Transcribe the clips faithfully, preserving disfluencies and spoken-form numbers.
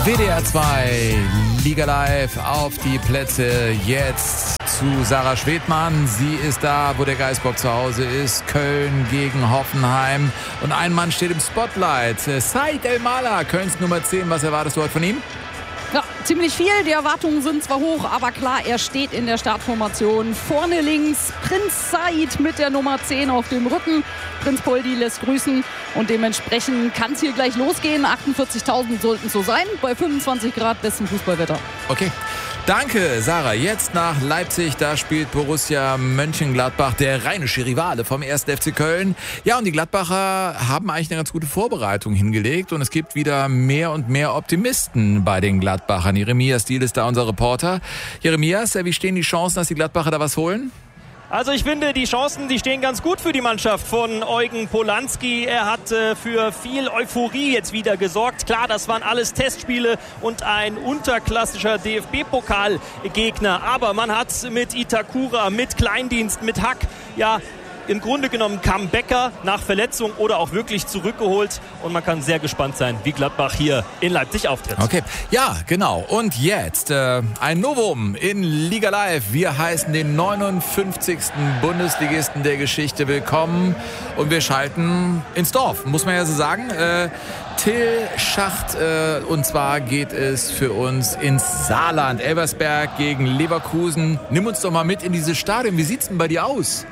W D R zwei, Liga Live auf die Plätze jetzt zu Sarah Schwedmann. Sie ist da, wo der Geistbock zu Hause ist. Köln gegen Hoffenheim. Und ein Mann steht im Spotlight. Said El-Mala, Kölns Nummer zehn. Was erwartest du heute von ihm? Ja, ziemlich viel. Die Erwartungen sind zwar hoch, aber klar, er steht in der Startformation. Vorne links Prinz Said mit der Nummer zehn auf dem Rücken. Prinz Poldi lässt grüßen und dementsprechend kann es hier gleich losgehen. achtundvierzigtausend sollten so sein, bei fünfundzwanzig Grad bestem Fußballwetter. Okay. Danke, Sarah. Jetzt nach Leipzig, da spielt Borussia Mönchengladbach, der rheinische Rivale vom ersten F C Köln. Ja, und die Gladbacher haben eigentlich eine ganz gute Vorbereitung hingelegt und es gibt wieder mehr und mehr Optimisten bei den Gladbachern. Jeremias Diehl ist da unser Reporter. Jeremias, wie stehen die Chancen, dass die Gladbacher da was holen? Also ich finde, die Chancen, die stehen ganz gut für die Mannschaft von Eugen Polanski. Er hat äh, für viel Euphorie jetzt wieder gesorgt. Klar, das waren alles Testspiele und ein unterklassischer D F B-Pokalgegner. Aber man hat mit Itakura, mit Kleindienst, mit Hack, ja, im Grunde genommen Comebacker nach Verletzung oder auch wirklich zurückgeholt. Und man kann sehr gespannt sein, wie Gladbach hier in Leipzig auftritt. Okay, ja, genau. Und jetzt äh, ein Novum in Liga Live. Wir heißen den neunundfünfzigsten Bundesligisten der Geschichte willkommen. Und wir schalten ins Dorf, muss man ja so sagen. Äh, Till Schacht. Äh, und zwar geht es für uns ins Saarland. Elversberg gegen Leverkusen. Nimm uns doch mal mit in dieses Stadion. Wie sieht's denn bei dir aus?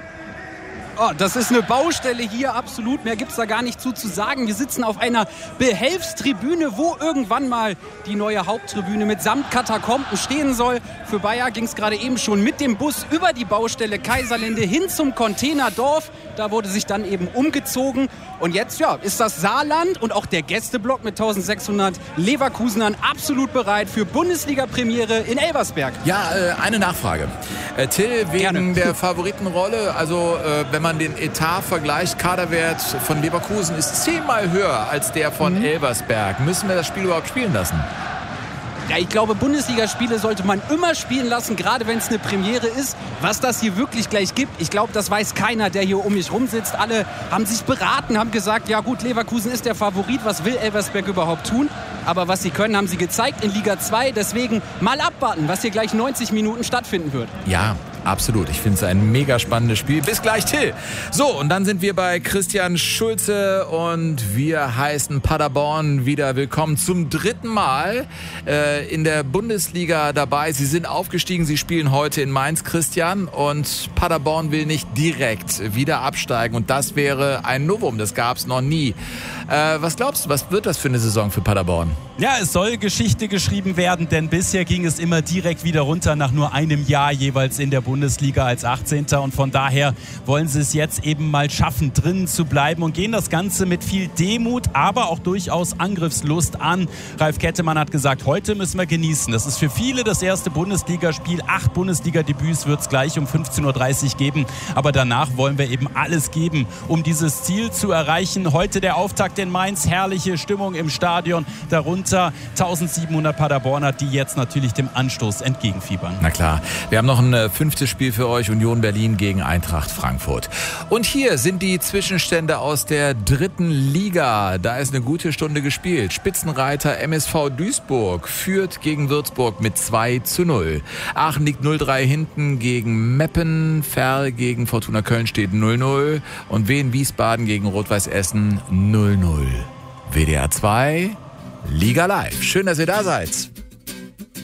Oh, das ist eine Baustelle hier, absolut. Mehr gibt's da gar nicht zu, zu sagen. Wir sitzen auf einer Behelfstribüne, wo irgendwann mal die neue Haupttribüne mit samt Katakomben stehen soll. Für Bayer ging es gerade eben schon mit dem Bus über die Baustelle Kaiserlinde hin zum Containerdorf. Da wurde sich dann eben umgezogen. Und jetzt ja, ist das Saarland und auch der Gästeblock mit eintausendsechshundert Leverkusenern absolut bereit für Bundesliga-Premiere in Elversberg. Ja, äh, eine Nachfrage. Äh, Till, wegen Gerne. der Favoritenrolle, also äh, wenn man den Etat vergleicht, Kaderwert von Leverkusen ist zehnmal höher als der von mhm. Elversberg. Müssen wir das Spiel überhaupt spielen lassen? Ja, ich glaube, Bundesligaspiele sollte man immer spielen lassen, gerade wenn es eine Premiere ist. Was das hier wirklich gleich gibt, ich glaube, das weiß keiner, der hier um mich rumsitzt. Alle haben sich beraten, haben gesagt, ja gut, Leverkusen ist der Favorit, was will Elversberg überhaupt tun? Aber was sie können, haben sie gezeigt in Liga zwei. Deswegen mal abwarten, was hier gleich neunzig Minuten stattfinden wird. Ja, absolut. Ich finde es ein mega spannendes Spiel. Bis gleich, Till. So, und dann sind wir bei Christian Schulze und wir heißen Paderborn wieder willkommen zum dritten Mal äh, in der Bundesliga dabei. Sie sind aufgestiegen, sie spielen heute in Mainz, Christian, und Paderborn will nicht direkt wieder absteigen und das wäre ein Novum, das gab es noch nie. Äh, was glaubst du, was wird das für eine Saison für Paderborn? Ja, es soll Geschichte geschrieben werden, denn bisher ging es immer direkt wieder runter nach nur einem Jahr jeweils in der Bundesliga als achtzehnter und von daher wollen sie es jetzt eben mal schaffen, drinnen zu bleiben und gehen das Ganze mit viel Demut, aber auch durchaus Angriffslust an. Ralf Kettemann hat gesagt, heute müssen wir genießen. Das ist für viele das erste Bundesligaspiel. Acht Bundesliga-Debüts wird es gleich um fünfzehn Uhr dreißig geben, aber danach wollen wir eben alles geben, um dieses Ziel zu erreichen. Heute der Auftakt in Mainz, herrliche Stimmung im Stadion, darunter eintausendsiebenhundert Paderborner, die jetzt natürlich dem Anstoß entgegenfiebern. Na klar, wir haben noch ein äh, fünftes Spiel für euch, Union Berlin gegen Eintracht Frankfurt. Und hier sind die Zwischenstände aus der dritten Liga. Da ist eine gute Stunde gespielt. Spitzenreiter M S V Duisburg führt gegen Würzburg mit zwei zu null. Aachen liegt null drei hinten gegen Meppen. Ferl gegen Fortuna Köln steht null null. Und Wien Wiesbaden gegen Rot-Weiß Essen null null. W D R zwei Liga Live. Schön, dass ihr da seid.